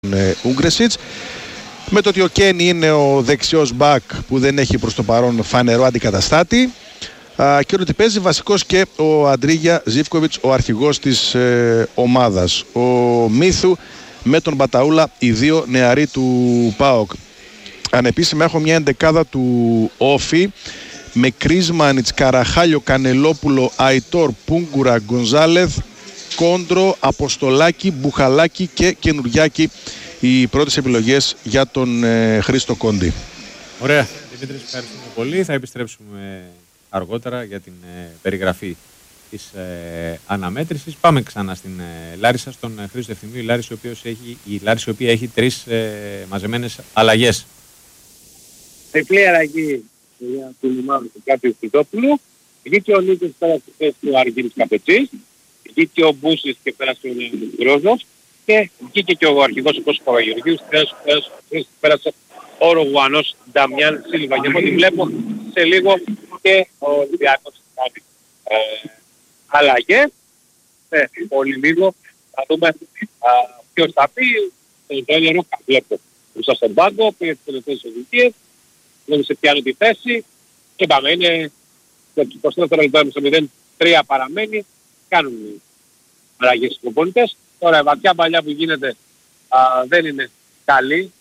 Ούγκρεσιτς. Με το ότι ο Κένι είναι ο δεξιός μπακ που δεν έχει προς το παρόν φανερό αντικαταστάτη, και ότι παίζει βασικός και ο Αντρίγια Ζίβκοβιτς, ο αρχηγός της ομάδας. Ο Μίθου με τον Μπαταούλα, οι δύο νεαροί του ΠΑΟΚ. Ανεπίσημα έχω μια εντεκάδα του Όφη με Κρίσμανιτς, Καραχάλιο, Κανελόπουλο, Αϊτόρ, Πούγκουρα, Γκονζάλεθ, Κόντρο, Αποστολάκη, Μπουχαλάκη και Καινουριάκη, οι πρώτες επιλογές για τον Χρήστο Κόντι. Ωραία. Δημήτρη, ευχαριστούμε πολύ. Θα επιστρέψουμε αργότερα για την περιγραφή της αναμέτρησης. Πάμε ξανά στην Λάρισα, στον Χρήστο Ευθυμίου. Η Λάρισα, η οποία έχει 3 μαζεμένες αλλαγές. Τριπλή αλλαγή για την ομάδα του Κάτιου Φιτόπουλου. Βγήκε ο Νίκος πέρα στη θέση του Αργύρης Καπετσής. Βγήκε ο Μπούσης και πέρασε ο Γκρόζος. Και βγήκε και ο αρχηγός ο Κώστας Παπαγεωργίου. Πέρασε ο Ρογουανός Νταμιάν Σίλβα. Και από ό,τι βλέπω σε λίγο και ο Ολυμπιακός θα κάνει αλλαγές. Πολύ λίγο θα δούμε ποιος θα πει. Το Ζωέλιο βλέπω μπροστά στον πάγκο, πήγε τις τελευταίες οδηγίες, δεν σε πιάνω τη θέση και πάμε. Είναι το 24 λεπτά στο 0-3 παραμένει. Κάνουν αλλαγές οι προπονητές. Τώρα η βαθιά παλιά που γίνεται δεν είναι καλή.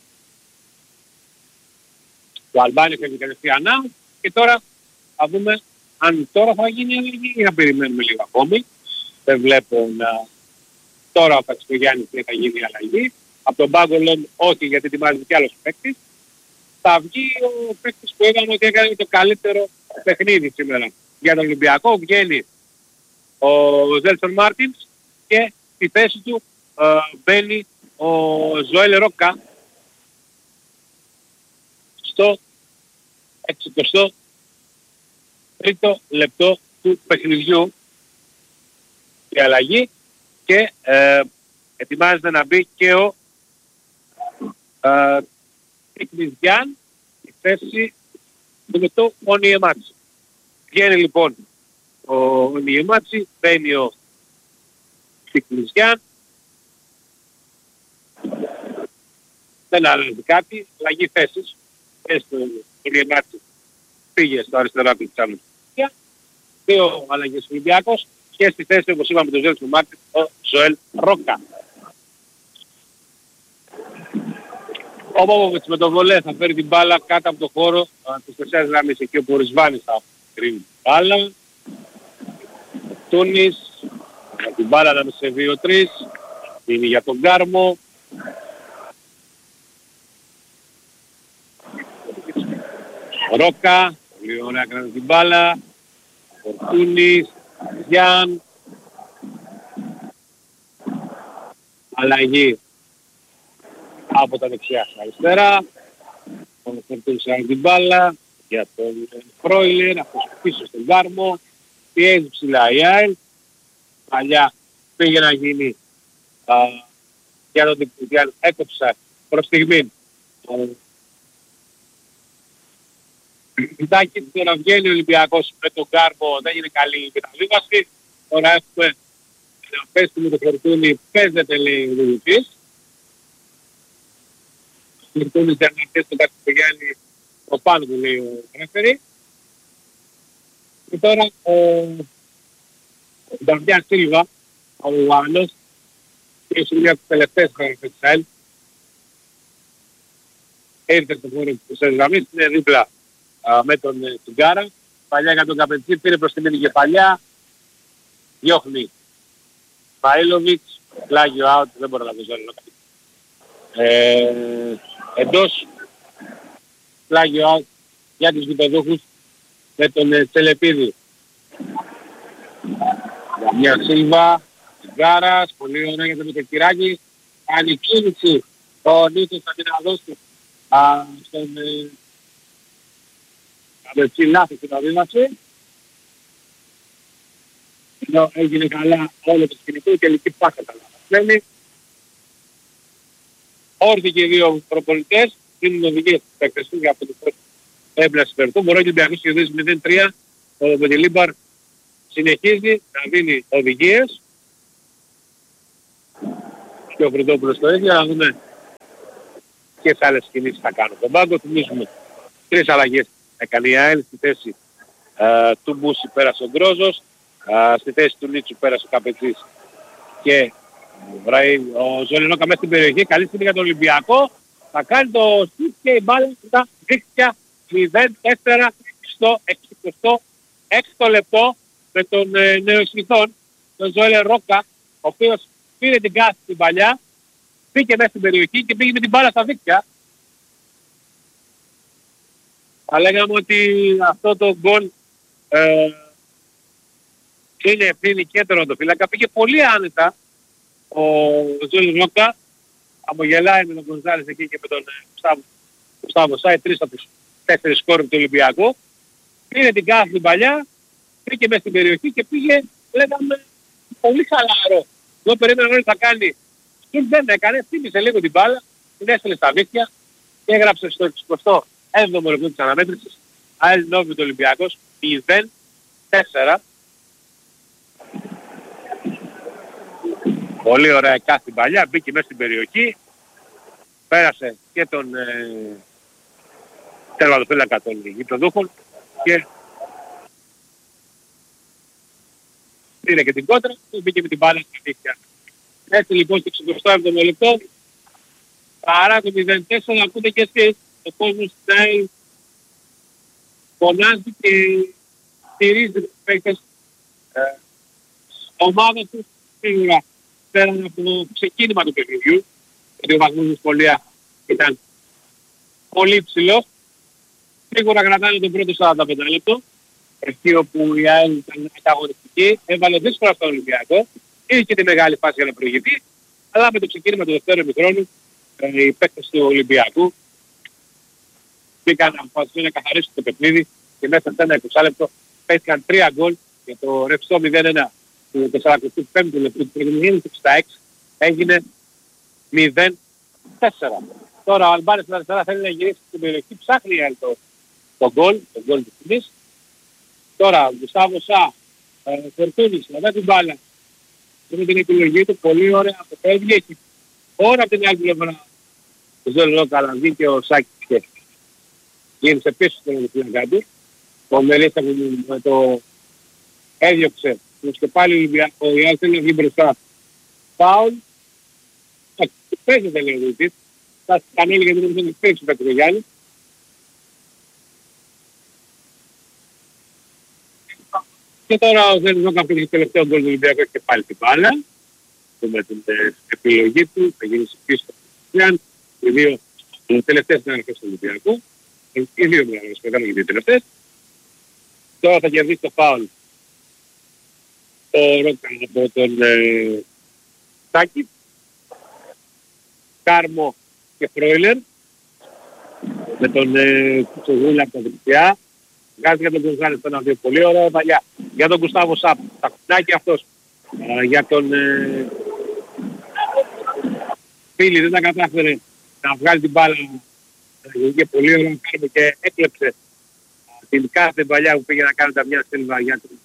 Ο Αλμπάνη έχει κατευθείαν out και τώρα θα δούμε αν τώρα θα γίνει αλλαγή ή να περιμένουμε λίγο ακόμη. Δεν βλέπω να... Τώρα ο Κατσικογιάννης θα γίνει αλλαγή. Από τον πάγκο λένε όχι γιατί ετοιμάζεται κι άλλος παίκτης. Θα βγει ο παίκτης που έκανε ότι έκανε το καλύτερο παιχνίδι σήμερα. Για τον Ολυμπιακό βγαίνει ο Ζέλσον Μάρτινς και στη θέση του μπαίνει ο Ζωέλ Ρόκα στο 63ο λεπτό του παιχνιδιού η αλλαγή και ετοιμάζεται να μπει και ο Τικνιζιάν στη θέση του Ονιεμάτσι. Βγαίνει λοιπόν ο Ονιεμάτσι, μπαίνει ο Τικνιζιάν. Δεν αλλάζει κάτι, αλλαγή θέσης. Ο Ονιεμάτσι πήγε στο αριστερό του Τσάνου. Δύο αλλαγές Ολυμπιακός και στη θέση όπως είπαμε τον Ζέλσον Μάρτιν ο Ζωέλ Ρόκα. Ο Πόποβιτς με το βολέ θα φέρει την μπάλα κάτω από το χώρο της τεσσάρας γραμμής εκεί όπου ο Ρισβάνης θα κρίνει την μπάλα. Τούνης με την μπάλα να σε 2-3 είναι για τον Κάρμο. Ρόκα, πολύ ωραία κρατά την μπάλα. Ο Τούνης, Γιάν. Αλλαγή από τα δεξιά στα αριστερά. Ο Φορτούνης έχει την μπάλα για τον Φρόιλερ, αυτός πίσω στον Κάρμο. Πιέζει ψηλά η ΑΕΛ. Παλιά πήγε να γίνει για τον Τικνιζιάν, έκοψε προς στιγμή. Κοιτάκι, τώρα βγαίνει ο Ολυμπιακός με τον Κάρμο, δεν είναι καλή η μεταβίβαση. Τώρα έχουμε να πέσει με τον Φορτούνη, παίζεται λέει ο Δουλουτής. Ο Φορτούνης δεν είναι θέσει τον Κατσικογιάννη, ο πάνω του λέει ο ρέφερη. Και τώρα ο Νταμιάν Σίλβα, ο Λουάνος, και είναι μια από τις τελευταίες χρόνες της ΑΕΛ. Ήρθε στο χώρο της γραμμής, είναι δίπλα με τον Τσιγκάρα. Παλιά για τον Καπετσί, πήρε προς την κεφαλιά. Διώχνει Φαΐλοβιτς, πλάγιο out, δεν μπορώ να το ζω. Εντός, πλάγιο out για τους γηπεδούχους με τον Τσελεπίδη. Μια Σίλβα, Τσιγκάρας, πολύ ωραία για το κυράκι. Κάνει κίνηση, ο Νίκος θα την αδώσει στον Καπετσί, λάθος την αδύναση. Εδώ έγινε καλά όλο το σκηνικό, τελική πάσα καλά. Λένε, όρθιοι και οι δύο προπονητές, δίνουν οδηγίες στους παίκτες τους για αυτό το πρώτο έμπλαση περτού. Μπορεί ο Ολυμπιακός κερδίσει 0-3, ο Μπετιλίμπαρ συνεχίζει να δίνει οδηγίες. Και ο Φρυδόπουλος το ίδιο, να δούμε ποιες άλλες κινήσεις θα κάνουν. Τον πάγκο θυμίζουμε 3 αλλαγές έκανε η ΑΕΛ. Στη θέση του Μπούση πέρασε ο Γκρόζος, στη θέση του Νίτσου πέρασε ο Καπετσής και ο Ζολινόκα μέσα στην περιοχή. Καλή στιγμή για τον Ολυμπιακό. Θα κάνει το σουτ και η μπάλα στα δίκτυα 0-4 στο 66ο λεπτό με τον νεοεισληθόν, τον Ζωέλ Ρόκα, ο οποίος πήρε την κάση στην παλιά, πήγε μέσα στην περιοχή και πήγε με την μπάλα στα δίκτυα. Θα λέγαμε ότι αυτό το γκολ είναι ευθύνη και τερματοφύλακα. Πήγε πολύ άνετα ο Ζωέλ Ρόκα, απογελάει με τον Γκονζάλες εκεί και με τον Γουστάβο Σάι, 3 από τους 4 σκόρ του Ολυμπιακού. Πήρε την κάση στην παλιά, πήγε μέσα στην περιοχή και πήγε, λέγαμε, πολύ χαλαρό. Εδώ περίμεναν όλοι θα κάνει. Και δεν έκανε, θύμισε λίγο την μπάλα, την έστειλε στα δίκτυα και έγραψε στο 67ο λεπτό της αναμέτρησης. ΑΕΛ Νόβιτ Ολυμπιακός 0-4. Πολύ ωραία κάθε την παλιά, μπήκε μέσα στην περιοχή, πέρασε και τον τερματοφύλακα των γηπεδούχων και πήρε και την κόντρα και μπήκε με την μπάλα στην δίκτυα. Έτσι λοιπόν στο 67ο λεπτό, παρά το 0-4, ακούτε και εσείς, ο κόσμος της φωνάζει και στηρίζει τους παίκτες ομάδα του σίγουρα πέραν από το ξεκίνημα του παιχνιδιού, γιατί ο βαθμός δυσκολία ήταν πολύ ψηλός. Σίγουρα κρατάνε τον πρώτο 45 λεπτό, εκεί όπου η ΑΕΛ ήταν ανταγωνιστική, έβαλε δύσκολα στον Ολυμπιακό, είχε και τη μεγάλη φάση για να προηγηθεί, αλλά με το ξεκίνημα του δεύτερου ημιχρόνου οι παίκτες του Ολυμπιακού μπήκαν αποφασισμένοι να καθαρίσουν το παιχνίδι και μέσα σε ένα 20 λεπτό πέτυχαν 3 γκολ για το ρευστό 0-1 του 45ου λεπτού του προηγούμενου του 66 έγινε 0-4. Τώρα ο Αλμπάνης στην αριστερά θέλει να γυρίσει στην περιοχή, ψάχνει το γκολ της στιγμής. Τώρα ο Γκουστάβο Σα Φορτούνης μετά την μπάλα με την επιλογή του, πολύ ωραία αποφεύγει, έχει ώρα από την άλλη πλευρά ο Ζολινό Καλανδί και ο Σάκης και γύρισε πίσω στον φυλακά του. Ο Μελίστα με το έδιωξε και πάλι ο Ιάννης θέλει να βγει μπροστά. Φάουλ, παίζεται λέει ο Δητής, θα κανέλει γιατί δεν είναι πέξει ο Γιάννη. Και τώρα ο Ζελινό κάνει το τελευταίο γκολ του Ολυμπιακού και πάλι την μπάλα. Με την επιλογή του θα γίνει πίσω στο Γιάννη. Οι δύο τελευταίες συνεργασίες του Ολυμπιακού. Οι δύο συνεργασίες που οι δύο τελευταίες. Τώρα θα κερδίσει το φάουλ ο Ρόκα από τον Σάκη. Κάρμο και Φρόιλερ. Με τον Κουτσογούλα από τα δεξιά. Βγάζει για τον Γκονζάλες το 1-2, πολύ ωραία παλιά. Για τον Γκουστάβο Σαπ, τα κουνάκι αυτός. Για τον Φίλη δεν τα κατάφερε να βγάλει την μπάλα. Είχε πολύ ωραία κάρμα και έκλεψε την κάθε παλιά που πήγε να κάνει τα μια σέλβα για τον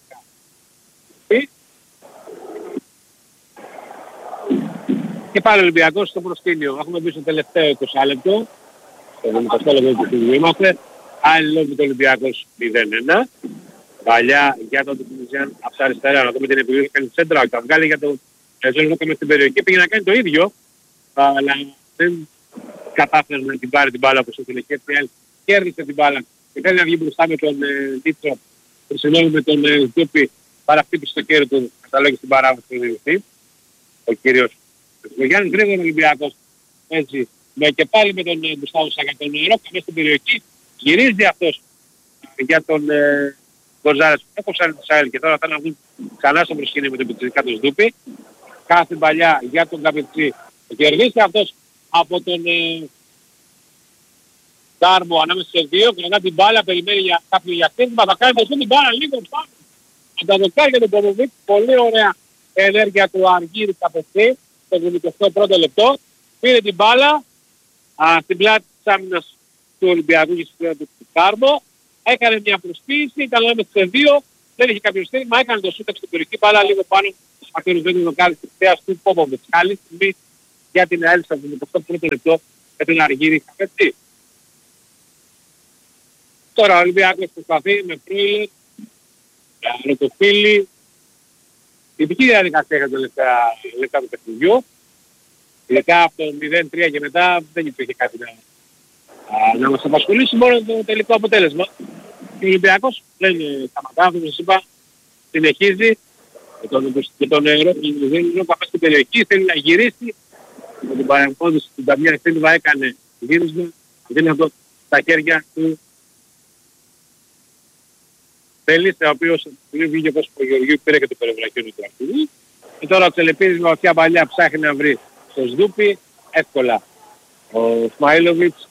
και πάλι ο Ολυμπιακός στο προσκήνιο. Έχουμε μπει στο τελευταίο 20 λεπτό. Στο 20 λεπτό του παιχνιδιού είμαστε. Άλλη λόγω του Ολυμπιακός 0-1. Παλιά για τον Τουνιζιάν από τα αριστερά. Να δούμε την επιλογή κάνει σέντρα. Θα βγάλει για τον Ζολινό μες στην περιοχή. Πήγε να κάνει το ίδιο. Αλλά δεν κατάφερε να την πάρει την μπάλα όπως ήθελε και έτσι. Κέρδισε την μπάλα. Και θέλει να βγει μπροστά με τον Νίτσο. Συγγνώμη με τον Ζούπι. Παραχτύπησε το κέριο του. Καταλόγει στην παράβαση του διευθυντή. Ο κύριος Γιάννης γρήγορα Ολυμπιακός. Έτσι. Και πάλι με τον Γκουστάβο Σάκα τον Ρόκα μέσα στην περιοχή. Γυρίζει αυτός για τον Γκονζάλες. Έκοψαν τη ΣΑΕΛ και τώρα θα να βγουν ξανά στο προσκήνιο με τον πιτσιρικά του Σδούπη. Κάθε παλιά για τον Καπετσί. Κερδίσει αυτός από τον Τάρμο ανάμεσα σε δύο. Κρατά την μπάλα, περιμένει για κάποιο για χτίσμα. Θα κάνει την μπάλα λίγο πάνω. Θα τα δοκάρει για τον Ποδοβίκ. Πολύ ωραία ενέργεια του Αργύρη Καπετσί. Στο 21ο λεπτό. Πήρε την μπάλα στην πλάτη της άμυνας του Ολυμπιακού και του Κάρμο. Έκανε μια προσποίηση, ήταν μέσα σε δύο, δεν είχε κάποιο στήριγμα, έκανε το σούτ στην περιοχή, μπάλα λίγο πάνω ακριβώς δεν είναι ο Κάλλης της θέας του Πόποβιτς. Καλή στιγμή για την ΑΕΛ στο 21ο λεπτό με τον Αργύρη, έτσι. Τώρα ο Ολυμπιακός προσπαθεί με Φρόιλερ, με το Φίλι. Τυπική διαδικασία για τα τελευταία λεπτά του παιχνιδιού. Ειδικά από το 0-3 και μετά δεν υπήρχε κάτι να μας απασχολήσει, μόνο το τελικό αποτέλεσμα. Ο Ολυμπιακός δεν σταματά, όπως σας είπα, συνεχίζει και τον Ρόκα μέσα στην περιοχή, θέλει να γυρίσει. Με την παρεμπόδιση του Νταμιάν Σίλβα έκανε γύρισμα, δίνει στα χέρια του Θέλης, ο οποίος βγήκε όπως ο Γεωργίου πήρε και το περιβραχείο του αρχηγού. Και τώρα ο Τσελεπίδης με βαθιά παλιά ψάχνει να βρει στο Σδούπι, εύκολα. Ο Σμαΐλοβιτς,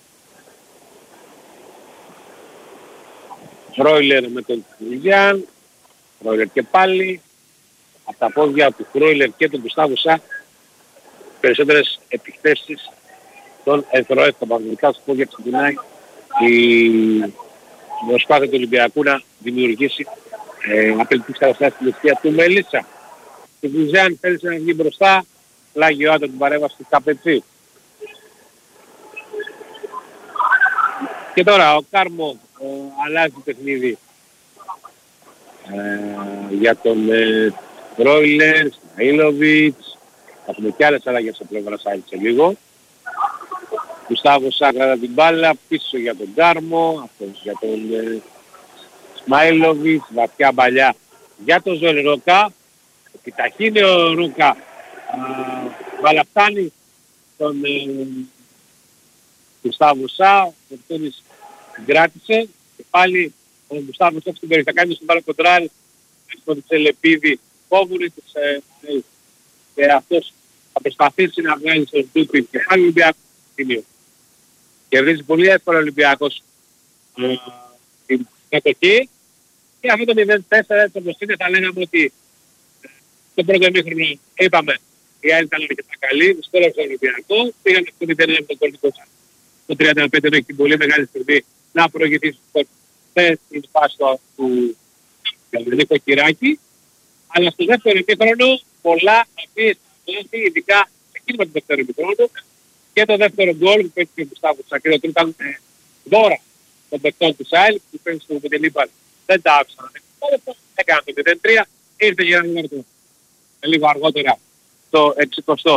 Φρόιλερ με τον Λιζιάν, Φρόιλερ και πάλι, από τα πόδια του Φρόιλερ και τον Γκουστάβο Σα, περισσότερες επιθέσεις των Ερθροές, τα παγωνικά του πόδια ξεκινάει η προσπάθεια του Ολυμπιακού να δημιουργήσει απελπίσεις καταστάσεις στην ευθεία του Μελίσσα. Ο Λιζιάν θέλησε να βγει μπροστά, πλάγει ο Άντων την παρέμβαση του Καπετσί. Και τώρα ο Κάρμο αλλάζει το παιχνίδι για τον Φρόιλερ, Σμαΐλοβιτς. Θα έχουμε και άλλες αλλαγές από πλευρά Σάιλ σε λίγο. Γκουστάβο Σάκρα την μπάλα, πίσω για τον Κάρμο, αυτός για τον Σμαΐλοβιτς, βαθιά παλιά για τον Ζωέλ Ρόκα. Επιταχύνει ο Ρόκα, μπάλα φτάνει τον Γκουστάβο Σά, ο Τόνις την κράτησε και πάλι ο Γκουστάβο Σά στην περιοχή θα κάνει στον μπάλα κοντράρι στον Τσελεπίδη, κόβουνε τις και αυτός θα προσπαθήσει να βγάλει στον Τούπι και πάλι ο Ολυμπιακός σημείο. Κερδίζει πολύ εύκολα ο Ολυμπιακός την κατοχή και αυτό το 0-4 έτσι όπως είναι θα λέγαμε ότι στο πρώτο ημίχρονο είπαμε η άλλη ήταν αρκετά καλή, σκόρασε τον Ολυμπιακό, πήγαν στο 0-1 με τον κόρνικο σας. Το 35 έχει την πολύ μεγάλη στιγμή να προηγηθεί στην φάση του Νίκο Κυράκη, αλλά στο δεύτερο ημίχρονο πολλά αφήσεις, ειδικά εκείνο το δεύτερο ημίχρονο και το δεύτερο γκολ που παίξει ο Γκουστάβο Σακρίδο του ήταν δώρα των παικτών του ΣΑΕΛ που παίζει στο Μητελίπαν, δεν τα άφησαν. Έκανε το 0-3, ήρθε για ένα λεπτό. Λίγο αργότερα το 60ο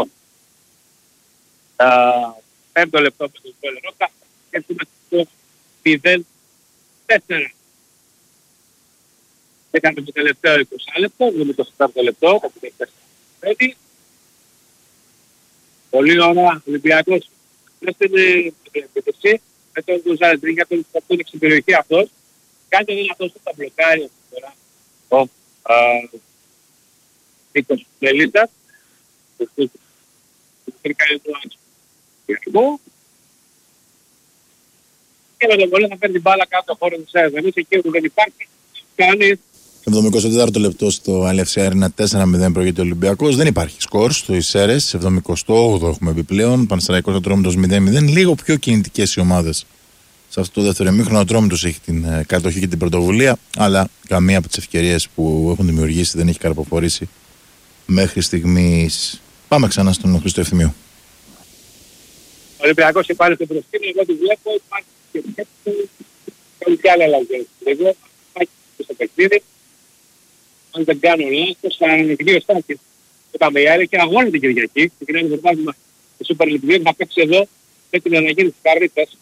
5ο λεπτό με τον Ζωέλ Ρόκα και έχουμε το 0-4. Έκανε το τελευταίο 20 λεπτό, με το 4ο λεπτό, το 4. Πολύ ωραία, Ολυμπιακός. Μέσα στην επίθεση, με τον Γκουζάρετρη για τον Καπτούνι στην περιοχή αυτός. Κάνει ένα δυνατό στο μπλοκάρι τώρα ο Νίκος Μελίτσας. Του τρικάρει του Άξου. Και με τον Κολέ θα παίρνει την μπάλα κάτω από χώρο της ΕΔΕ. Εκεί που δεν υπάρχει, κάνει 74ο λεπτό στο Αλευσία Αρένα 4-0 προηγείται ο Ολυμπιακός. Δεν υπάρχει σκορ στο Ισέρες. 78ο έχουμε επιπλέον. Πανσεραϊκός Ατρόμητος 0-0. Λίγο πιο κινητικές οι ομάδες. Σε αυτό το δεύτερο ημίχρονο ο Ατρόμητος έχει την κατοχή και την πρωτοβουλία. Αλλά καμία από τις ευκαιρίες που έχουν δημιουργήσει δεν έχει καρποφορήσει μέχρι στιγμής. Πάμε ξανά στον Χρήστο Ευθυμίου. Ο Ολυμπιακός υπάρχει στο προσκήνιο. Εγώ τη βλέπω. Υπάρχει και άλλα αλλαγές. Εγώ υπάρχει στο παιχνίδι. Αν δεν κάνω λάθος, θα ανεβεί ο Στάκης. Είπαμε η άλλη και αγώνει την Κυριακή. Ξεκινάει το πρωτάθλημα του Super League 2, θα παίξει εδώ με την αναγέννηση της Καρρίτας.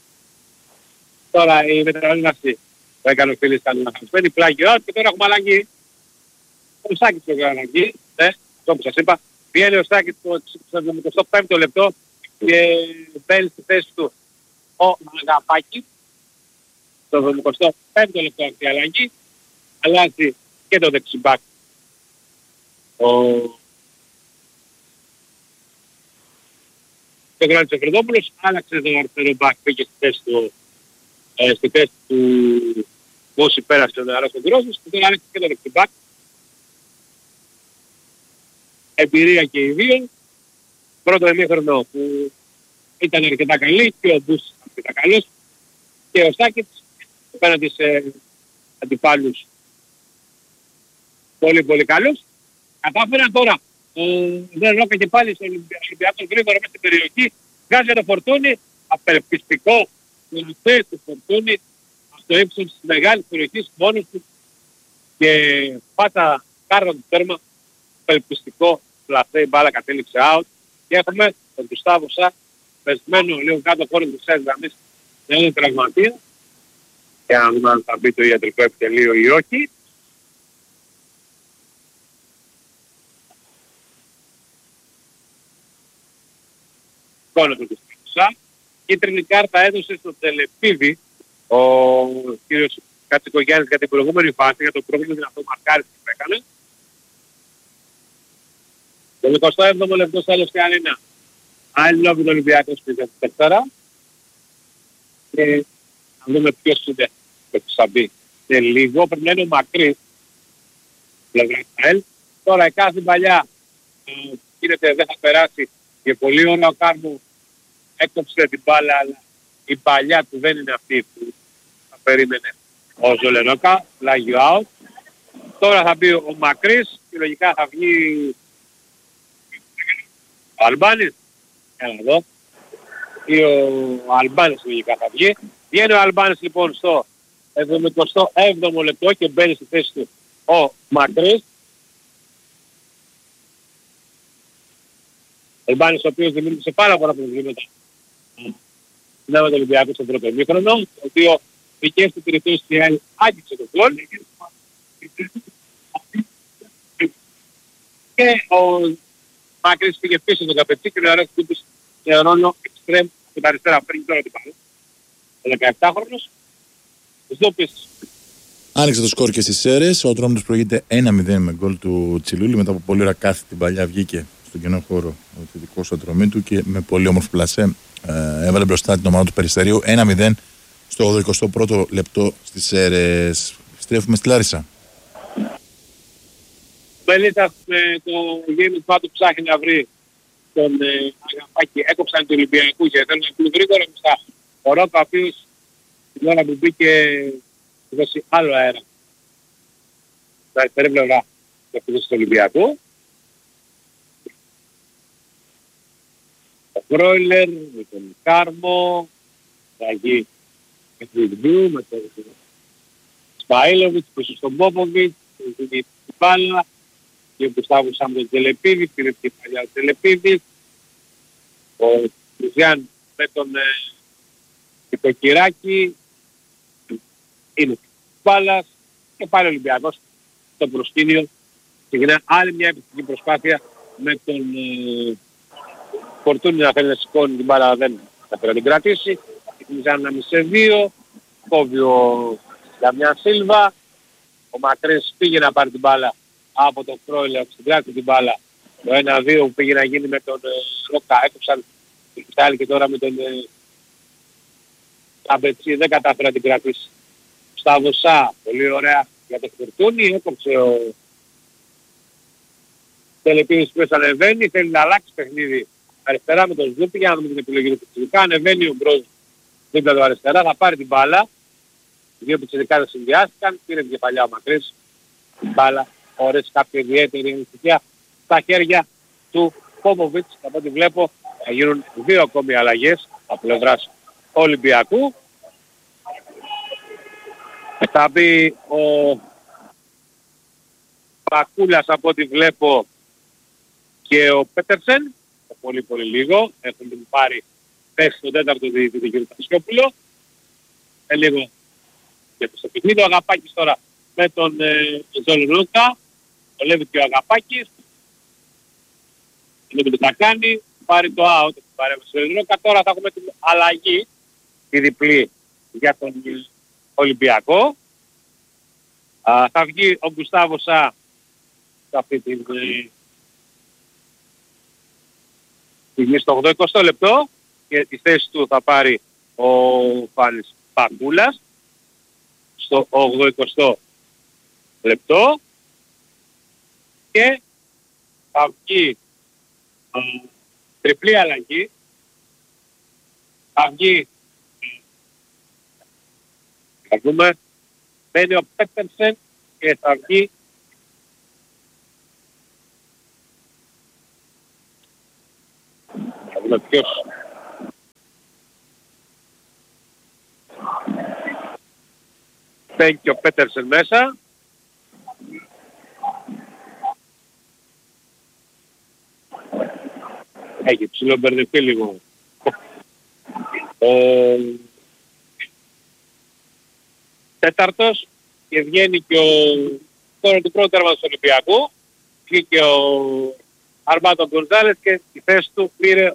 Τώρα η μεταβίβαση που έκανε ο Φίλης ήταν αναχαρισμένη, πλάγιο και τώρα έχουμε αλλαγή. Ο Στάκης το έκανε αναγκή, αυτό που σας είπα. Βγαίνει ο Στάκης στο 75ο λεπτό και μπαίνει στη θέση του ο Μαγαπάκης. Στο 75ο λεπτό αυτή η αλλαγή. Αλλάζει και το δεξιμπάκ. Ο Γράλης Εφρεδόπουλος άλλαξε το αριστερό μπακ, πήγε στη θέση του Βόση, πέρασε ο Νεαρός ο Γκρόσος και τώρα άλλαξε και το δεξιμπάκ. Εμπειρία και οι δύο. Πρώτο ημίχρονο που ήταν αρκετά καλή και ο Μπούς αρκετά καλός και ο Σάκητς απέναντι σε αντιπάλους πολύ πολύ καλός. Κατάφεραν τώρα δεν Ρόκα και πάλι στο Ολυμπιακό γρήγορα μέσα στην περιοχή Βγάζει για το Φορτούνι, απελπιστικό, τελευταίο του Φορτούνι, στο ύψος της μεγάλης περιοχής μόνος του και πάτα κάρτα του τέρμα, απελπιστικό, πλαθέ, η μπάλα κατέληξε out και έχουμε τον Γκουστάβο Σα, πεσμένο λίγο κάτω χώρο της έσης γραμμής, με έναν τραυματία, και να δούμε αν θα μπει το ιατρικό επιτελείο ή όχι. Κόνος του Σα. Κίτρινη κάρτα έδωσε στο Τελεπίδη ο κύριος Κατσικογιάννης για την προηγούμενη φάση, για το πρόβλημα δυνατό μαρκάρισμα που έκανε. Το 27ο λεπτό στο άλλος και αν είναι άλλη λόγω του Ολυμπιακού στη 4. Και να δούμε ποιος είναι που θα μπει σε λίγο. Πρέπει να είναι ο Μακρύς, πλευρά Ισραήλ. Τώρα η κάθε παλιά γίνεται δεν θα περάσει και πολύ ώρα ο Κάρμου έκοψε την μπάλα, αλλά η παλιά του δεν είναι αυτή που θα περίμενε ο Ζολενόκα, φλάγιο out. Τώρα θα μπει ο Μακρύς και λογικά θα βγει ο Αλμπάνης. Έλα εδώ. Ή ο Αλμπάνης λογικά θα βγει. Βγαίνει ο Αλμπάνης λοιπόν στο 77ο λεπτό και μπαίνει στη θέση του ο Μακρύς. Ο Αλμπάνης ο οποίος δημιούργησε πάρα πολλά προβλήματα με τον Ολυμπιακό στον πρώτο ημίχρονο, το οποίο δικές του περιπτώσεις και άλλη άγγιξε το γκολ. Και ο Μακρύς πήγε πίσω τον Καπετσί και ο Αρέας Κούτης σε ρόλο εξτρέμ από την αριστερά πριν τώρα την πάνω. Ο 17χρονος. Ζώπης. Άνοιξε το σκορ και στις Σέρρες. Ο Ατρόμητος προηγείται 1-0 με γκολ του Τσιλούλη. Μετά από πολύ ώρα κάθε την παλιά βγήκε στον κενό χώρο ο θετικός Ατρομήτου και με πολύ όμορφο πλασέ έβαλε μπροστά την ομάδα του Περιστερίου 1-0 στο 81ο λεπτό στις Σέρρες. Στρέφουμε στη Λάρισα. Μελίτας με το γέννη του ψάχνει να βρει τον Αγαπάκη. Έκοψαν του Ολυμπιακού και θέλουν να πούν γρήγορα μπροστά. Ο Ρόκα ο οποίος την ώρα που μπήκε δώσει άλλο αέρα. Στα αριστερή πλευρά του Ολυμπιακού. Ο Φρόιλερ με τον Κάρμο, Ραγί με τον Ιδμπού, με τον Σπαΐλοβιτς, πίσω στον Πόποβιτς, την μπάλα και ο Γκουστάβο Σα με τον Τελεπίδη, πήρε και παλιά ο Τελεπίδης, ο Κρουζιάν με τον Κυράκη, είναι μπάλας και πάλι ο Ολυμπιακός στο προσκήνιο. Ξεκινά άλλη μια επιθετική προσπάθεια με τον Φορτούνι να θέλει να σηκώνει την μπάλα, δεν θα πρέπει να την κρατήσει. Ξεκινήσαν να μισέ 2, κόβει ο Νταμιάν Σίλβα, ο Μακρύς πήγε να πάρει την μπάλα από τον Φρόιλερ, στην κράτηση την μπάλα. Το 1-2 που πήγε να γίνει με τον Ρόκα, έκοψαν την Κριστάλη και τώρα με τον Αμπετσί δεν κατάφερε να την κρατήσει. Στα Δωσά, πολύ ωραία για το Φορτούνι, έκοψε ο Τελεπίδης που ανεβαίνει, θέλει να αλλάξει παιχνίδι αριστερά με τον Ζούπη για να δούμε την επιλογή του Πιτσιρικά. Ανεβαίνει ο Μπρόζ δίπλα του αριστερά, θα πάρει την μπάλα. Οι δύο Πιτσιρικάδες συνδυάστηκαν, πήρε την κεφαλιά ο Μακρύς. Μπάλα, χωρίς κάποια ιδιαίτερη ανησυχία στα χέρια του Πόποβιτς. Από ό,τι βλέπω θα γίνουν 2 ακόμη αλλαγές από πλευράς Ολυμπιακού. Θα μπει ο Πακούλας από ό,τι βλέπω και ο Πέτερσεν. Πολύ πολύ λίγο. Έχουν πάρει θέση στον τέταρτο διαιτητή κ. Τασιόπουλο. Λίγο και στο παιχνίδι. Ο Αγαπάκης τώρα με τον Ζολενόκα. Βολεύει και ο Αγαπάκης. Είναι που θα κάνει. Πάρει το out. Παρέμβαση του Ζολενόκα. Τώρα θα έχουμε την αλλαγή. Τη διπλή για τον Ολυμπιακό. Θα βγει ο Γκουστάβο Σα σε αυτή την στιγμή στο 80 λεπτό και τη θέση του θα πάρει ο Φάνης Πακούλας στο 80 λεπτό και θα βγει τριπλή αλλαγή. Θα βγει, θα δούμε, μπαίνει ο Πέτερσεν και θα βγει θα δούμε ποιος Μπαίνει και ο Πέτερσεν μέσα. Έχει ψιλομπερδευτεί λίγο ο τέταρτος και βγαίνει και τώρα το πρώτο τέρμα του Ολυμπιακού. Βγήκε ο Αρμάντο Γκονζάλες και τη θέση του πήρε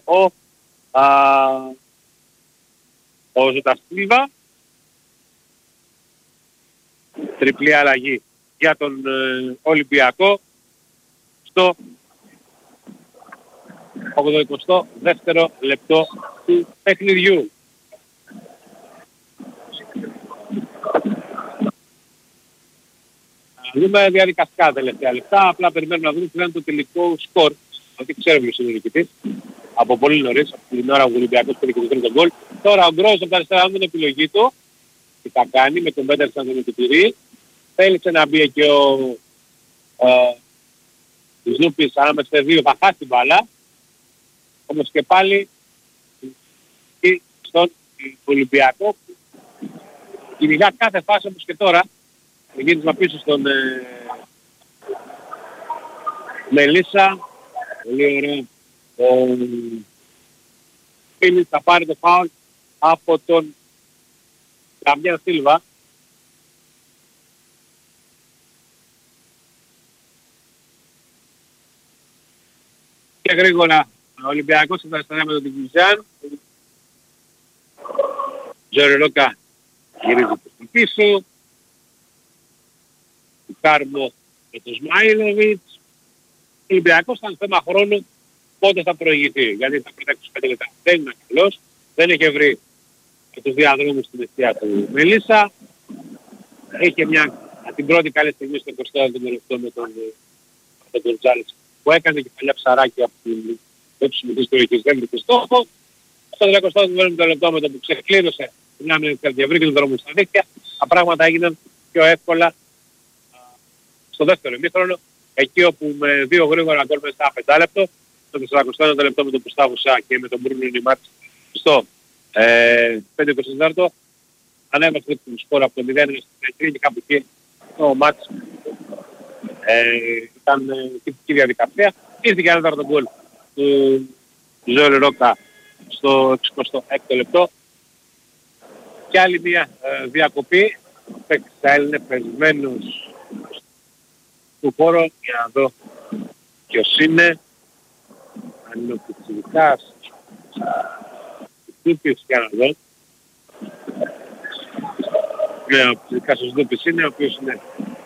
ο Ζωταστίβα. Τριπλή αλλαγή για τον Ολυμπιακό στο 82ο λεπτό του παιχνιδιού. Να δούμε διαδικαστικά τελευταία λεπτά, απλά περιμένουμε να δούμε ποιο είναι το τελικό σκορ. ότι ξέρουμε ποιος είναι ο νικητής. Από πολύ νωρίς, από την ώρα που ο Ολυμπιακός πήρε και το τρίτο γκολ. Τώρα ο Γκρόζ από τα αριστερά είναι επιλογή του. Τι θα κάνει με τον Πέτερσεν τον νικητηρί. Θέλησε να μπει και ο Ζούπης ανάμεσα σε δύο, θα χάσει την μπάλα. Όμως και πάλι στον Ολυμπιακό κυνηγά κάθε φάση όπως και τώρα. Γύρισμα πίσω στον Μελίσσα. Πολύ ωραία. Ο Φίλης θα πάρει το φάουλ από τον Καμπιάν Σίλβα. Και γρήγορα ο Ολυμπιακός θα σταθεί με τον Τιγκουζάν. Ζωρερόκα γυρίζει προς πίσω. Κάρμο με τον Σμάιλοβιτς. Ο Ολυμπιακός ήταν θέμα χρόνου πότε θα προηγηθεί. Γιατί τα πρώτα 25 λεπτά δεν είναι καλός. Δεν είχε βρει και τους διαδρόμους στην αιστεία του Μελίσσα. Είχε την πρώτη καλή στιγμή στο 24ο λεπτό με τον Γκοντζάλες που έκανε και παλιά ψαράκια από την έψη της ιστορικής δεν βρήκε στόχο. Στο 32ο λεπτό με το που ξεκλήρωσε την άμυνα της και βρήκε τον δρόμο στα δίκτυα, τα πράγματα έγιναν πιο εύκολα στο δεύτερο ημίχρονο, εκεί όπου με δύο γρήγορα γκολ μέσα στα 5 λεπτό, στο 41ο λεπτό με τον Κουστάβο Σα και με τον Μπρούνο Νιμάτ στο 5-24 ανέβασε την σκορ από το 0 στο 3 και κάπου εκεί το μάτς ήταν τυπική διαδικασία. Ήρθε και ένα το γκολ του Ζωέλ Ρόκα στο 66ο λεπτό και άλλη μια διακοπή. Θα είναι πεσμένος του χώρο για να δω ποιος είναι. Αν είναι ο Πιτσιρικάς Δούπης για να δω. Ναι, ο Πιτσιρικάς ο Δούπης είναι, ο οποίος είναι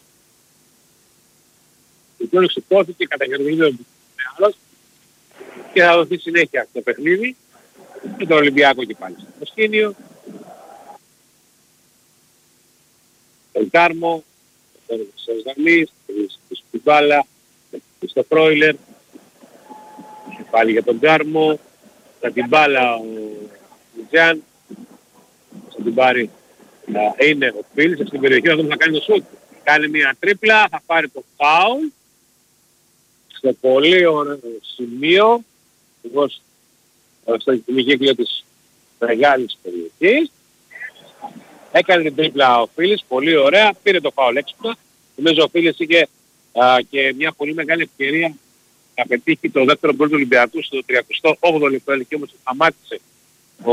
ο οποίος εξυπώθηκε καταγερδίζει ο άλλος και θα δοθεί συνέχεια στο παιχνίδι και τον Ολυμπιακό και πάλι στο προσκήνιο. Τον Κάρμο, τον Σεζαλής, τον Σπιμπάλα, στο Φρόιλερ και πάλι για τον Κάρμο, θα την μπάλα ο Τζαν, θα την πάρει είναι ο Φίλης στην περιοχή, θα κάνει το σούτ. Κάνει μια τρίπλα, θα πάρει το φάουλ στο πολύ ωραίο σημείο, εγώ στο μηχύκλιο της μεγάλης περιοχής. Έκανε την τρίπλα ο Φίλης, πολύ ωραία, πήρε το φάουλ έξυπνα. Νομίζω ο Φίλης είχε και μια πολύ μεγάλη ευκαιρία να πετύχει το δεύτερο γκολ του Ολυμπιακού στο 38ο λεπτό, εκεί όμως σταμάτησε ο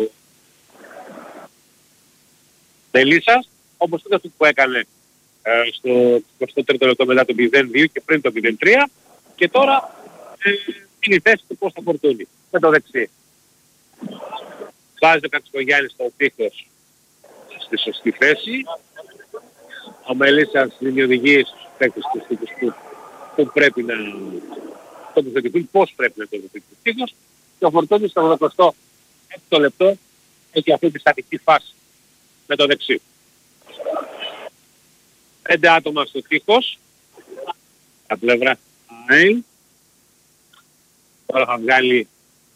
Μελίσσας, όπως ήταν αυτό που έκανε στο 23ο λεπτό μετά το 0-2 και πριν το 0-3 και τώρα είναι η θέση του πώς θα φορτούνει με το δεξί. Βάζει ο Κατσικογιάννης στο τείχος στη σωστή θέση. Ο Μελίσσας δίνει οδηγίες στους παίκτες του τείχους που πρέπει να τοποθετηθούν, πώς πρέπει να τοποθετηθούν το τείχος και ο Φορτούνης στο 86ο λεπτό έχει αυτή τη στατική φάση με το δεξί. 5 άτομα στο τείχος, τα πλευρά ΑΕΛ. Τώρα θα βγάλει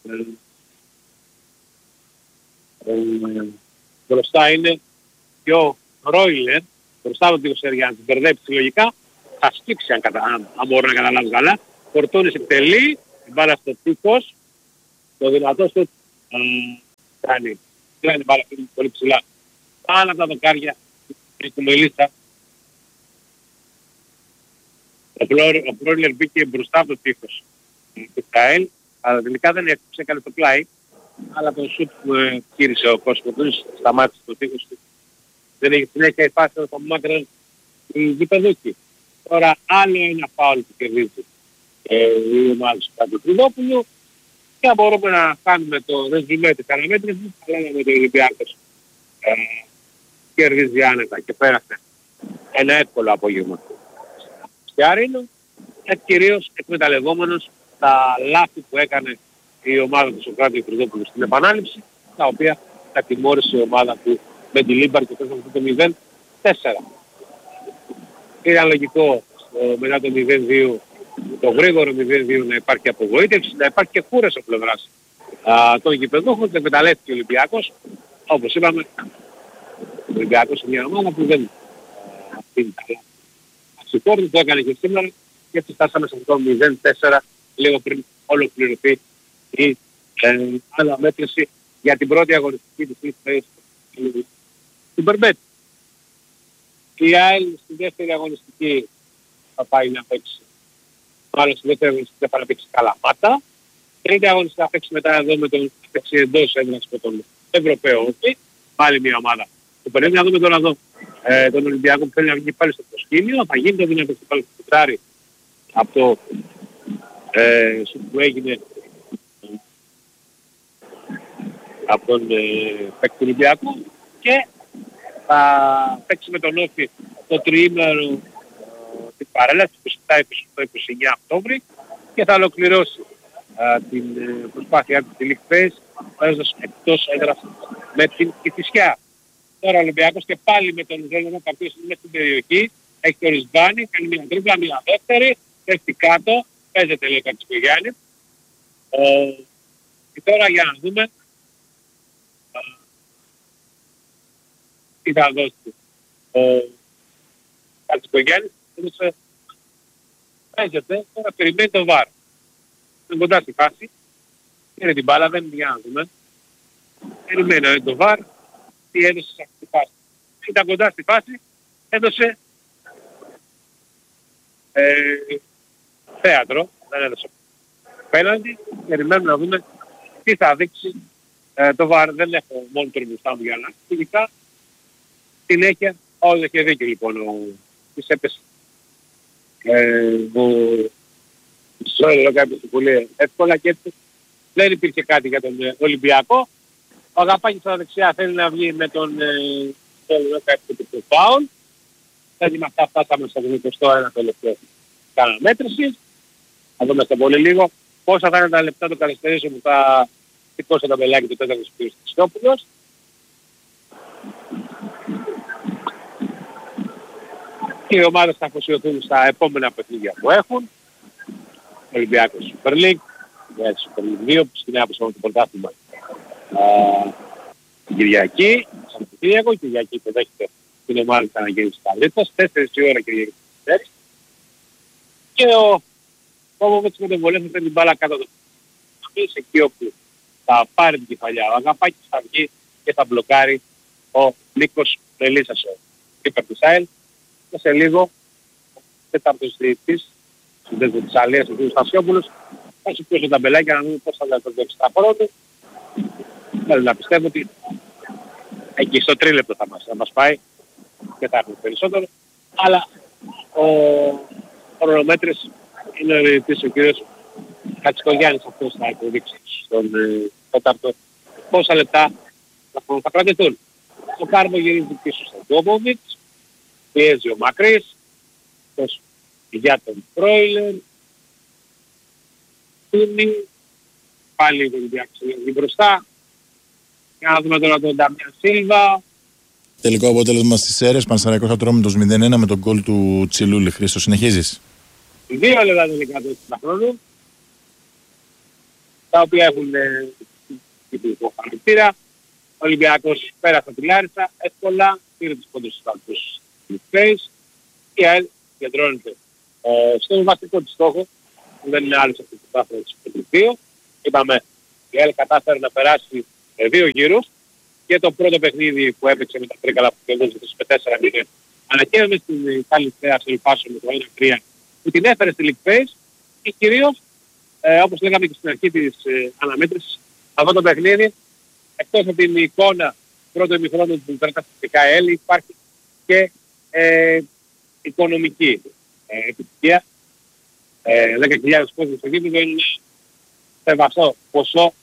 μπροστά είναι και ο Ρόιλερ, μπροστά από την τείχος για να την μπερδέψει λογικά, θα σκύψει αν μπορώ να καταλάβω καλά. Φορτούνης εκτελεί, την μπάλα στο τείχος, το δυνατό σου κάνει μπάλα πολύ ψηλά πάνω από τα δοκάρια Έχουμε λίστα. Ο Πρόλερ μπήκε μπροστά από το τείχος του Καέλ, αλλά τελικά δεν έκοψε, έκανε το πλάι. Αλλά το σουτ που κύρισε ο Κοσμοτούς σταμάτησε το τείχος του. Δεν έχει συνέχεια υπάρξει από μάκρυ η γηπεδούκη. Τώρα άλλο ένα φάουλ που κερδίζει η ομάδα του Παντοκριδόπουλου και μπορούμε να κάνουμε το ρεζουμέ της αναμέτρησης, αλλά με το Ολυμπιάκος κερδίζει άνετα και πέρασε ένα εύκολο απόγευμα στη Άρινο, κυρίως εκμεταλλευόμενος τα λάθη που έκανε η ομάδα του Σοκράτη Κρυδόπουλου στην επανάληψη, τα οποία τα τιμώρησε η ομάδα του με τη Λίμπαρ και πέσαμε το 0-4. Ήταν λογικό μετά το 0-2, το γρήγορο 0-2 να υπάρχει απογοήτευση, να υπάρχει και κούραση από πλευράς των γηπεδούχων και εκμεταλλεύτηκε ο Ολυμπιακός. Όπως είπαμε, ο Ολυμπιακός είναι μια ομάδα που δεν αφήνει τα λάθη. Αξιφόρτη το έκανε και σήμερα και έτσι φτάσαμε σε αυτό το 0-4 λίγο πριν ολοκληρωθεί η αναμέτρηση για την πρώτη αγωνιστική της λίστας στην Περμπέτ. Η ΑΕΛ στη δεύτερη αγωνιστική θα πάει να παίξει, μάλλον στη δεύτερη αγωνιστική θα πάει να παίξει Καλαμάτα. Τρίτη αγωνιστική θα παίξει μετά εδώ με τον παίξει εντός έδρας με τον Ευρωπαίο Όκη. Πάλι μια ομάδα που περνάει. Να δούμε τώρα εδώ τον Ολυμπιακό που θέλει να βγει πάλι στο προσκήνιο. Θα γίνει το δυνατό πάλι στο κουτάρι από το σουτ που έγινε από τον παίκτη του Ολυμπιακού και θα παίξει με τον Όφη το τριήμερο την παρέλαση 27-29 Οκτώβρη και θα ολοκληρώσει την προσπάθειά του στη League Phase παίζοντας εκτός έδρας με την Κηφισιά. Τώρα ο Ολυμπιακός και πάλι με τον Ζέλενα ο οποίος είναι μέσα στην περιοχή, έχει το Ρισμπάνι, κάνει μια τρίπλα, μια δεύτερη, πέφτει κάτω, παίζεται λέει κάτι στο Γιάννη. Και τώρα για να δούμε τι θα δώσει ο Κατσικογιάννης. Παίζεται, τώρα περιμένει το βάρ. Είναι κοντά στη φάση. Είναι την μπάλα, δεν για να δούμε. Περιμένει το βάρ. Τι έδωσε σε αυτή τη φάση. Ήταν κοντά στη φάση. Έδωσε θέατρο. Δεν έδωσε πέναντι. Περιμένουμε να δούμε τι θα δείξει το βάρ. Δεν έχω μόνο τον μπροστά μου για να ειδικά. Συνέχεια, όλο έχει δίκιο λοιπόν της έπεσε ο κάποιος πολύ εύκολα και έτσι δεν υπήρχε κάτι για τον Ολυμπιακό. Ο Αγαπάκης στα δεξιά θέλει να βγει με τον κάποιο φάουλ. Έτσι με αυτά φτάσαμε στο 21 τελευταίο αναμέτρηση. Θα δούμε στο πολύ λίγο πόσα θα είναι τα λεπτά του καθυστερήσεων που θα σηκώσει το μπελάκι του τέταρτος του Χριστόπουλος. Οι ομάδες θα αφοσιωθούν στα επόμενα παιχνίδια που έχουν. Ολυμπιακός Super League, για τη Super League 2 που στην Νέα Αποσχόληση του πρωτάθλημα την Κυριακή, σαν Κυριακό, η Κυριακή που δέχεται την ομάδα της αναγγέλης της Καλύτας, 4 η ώρα Κυριακή της και ο Πόποβιτς με τον βολεύει την μπάλα κάτω του. Αμείς εκεί όπου θα πάρει την κεφαλιά ο Αγαπάκης θα βγει και θα μπλοκάρει ο Νίκος Μελίσσας, ο κύπερ της ΑΕΛ. Και σε λίγο ο τέταρτος διετής της Αλίας, ο κ. Στασιόπουλος, θα σου πιώσει τα μπελάκια να δούμε πώς θα διατροπεύσει τα χρόνια. Θέλω να πιστεύω ότι εκεί στο τρίλεπτο θα μας πάει και θα έχουμε περισσότερο. Αλλά ο χρονομέτρης είναι ο διετής ο κ. Κατσικογιάννης, αυτός θα υποδείξει στον τέταρτο πόσα λεπτά θα κρατηθούν. Ο Κάρμο γυρίζει πίσω στον Γκόμποβιτς, πιέζει ο Μακρύς, για τον Φρόιλερ, Τούνι, πάλι τον Ολυμπιακό μπροστά, για να δούμε τώρα τον Νταμιάν Σίλβα. Τελικό αποτέλεσμα στις ΣΕΡΕΣ, Πανσεραϊκός Ατρόμητος 0-1 με τον γκολ του Τσιλούλη. Χρήστο, συνεχίζεις. 2 λεπτά τελικά του χρόνου, τα οποία έχουν τυπικό χαρακτήρα. Ο Ολυμπιακός πέρασε τη Λάρισα εύκολα, πήρε τους πόντους στους στρατούς της Face. Η ΑΕΛ κεντρώνεται στον βασικό της στόχο, που δεν είναι άλλος αυτή την πάθη της 2. Είπαμε, η ΑΕΛ κατάφερε να περάσει 2 γύρους και το πρώτο παιχνίδι που έπαιξε με τα Τρίκαλα που κερδίζει με 4-0, αλλά και με στην Καλυθέα σε Λιπάσο με το 1-3 που την έφερε στη League Phase και κυρίως, όπως λέγαμε και στην αρχή της αναμέτρησης, αυτό το παιχνίδι, εκτός από την εικόνα πρώτο ημιχρόνου που φέρνει στα ΕΛ, υπάρχει και οικονομική επιτυχία. 10.000 κόσμοι στο γήπεδο είναι σεβαστό ποσό,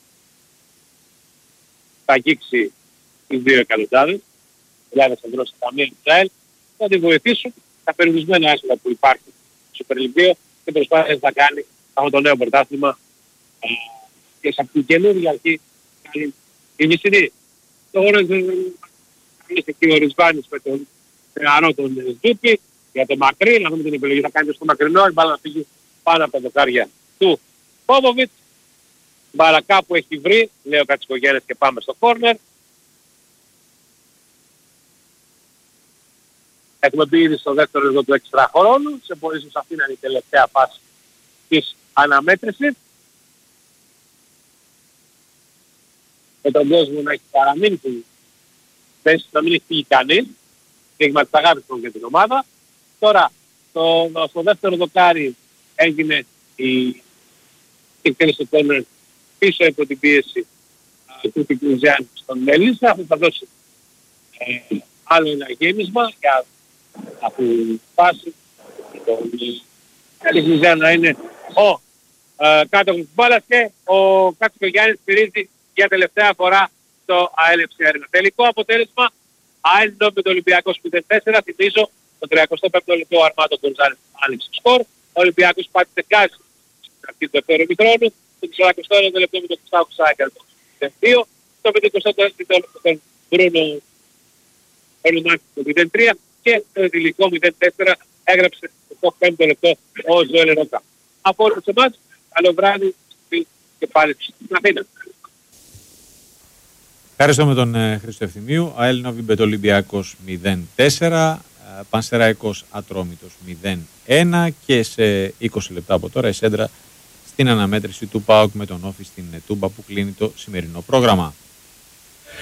θα αγγίξει τις 2.000.000 ευρώ στα ταμεία του ΑΕΛ, θα τη βοηθήσουν τα περιορισμένα έσοδα που υπάρχει στο Super League 2 και προσπάθειες να κάνει αυτό το νέο πρωτάθλημα και σε αυτήν την καινούργια αρχή η Νησινή. Το χώρο είναι και ο Ρισβάνης με τον νεαρό τον Ζούκη για το μακρύ, να δούμε την επιλογή θα κάνει στο μακρινό, η μπάλα να φύγει πάνω από τα δοκάρια του Πόβοβιτς. Μπάλα κάπου έχει βρει, λέει ο Κατσικογέννης και πάμε στο κόρνερ. Έχουμε μπει ήδη στο δεύτερο λεπτό του εξτρά χρόνου, σε πολύ ίσως αυτή να είναι η τελευταία φάση της αναμέτρησης. Με τον κόσμο να έχει παραμείνει την θέση, να μην έχει φύγει κανείς, δείγμα της αγάπης για την ομάδα. Τώρα, στο δεύτερο δοκάρι έγινε η εκτέλεση του κόρνερ πίσω από την πίεση του Τικλουζιάννη στον Μελίσσα. Αυτό θα δώσει άλλο ένα γέμισμα για από φάση. Το Τικλουζιάννη να είναι ο κάτω της μπάλας και ο Κατσικογιάννης στηρίζει για τελευταία φορά το ΑΕΛ Αρένα. Τελικό αποτέλεσμα ΑΕΛ με το Ολυμπιακός 0-4. Θυμίζω το 35ο λεπτό ο Αρμάντο Γκονζάλες άνοιξε σκορ. Ο Ολυμπιακός πάτησε γκάζι στην αρχή του δεύτερου ημιχρόνου. Το 41ο λεπτό με το Κουστάβο Σάγκαρ το 0-2. Το 54ο λεπτό τον Μπρούνο Ολουμάκη το 0-3 και το τελικό 0-4 έγραψε το 5ο λεπτό ο Ζωέλ Ρόκα. Από όλους εμάς, καλό βράδυ και πάλι στην Αθήνα. Ευχαριστώ με τον Χρήστο Ευθυμίου. ΑΕΛ Νόβι Μπετ Ολυμπιακός 0-4, Πανσεραϊκός Ατρόμητος 0-1 και σε 20 λεπτά από τώρα η Σέντρα στην αναμέτρηση του ΠΑΟΚ με τον Όφη στην Τούμπα που κλείνει το σημερινό πρόγραμμα.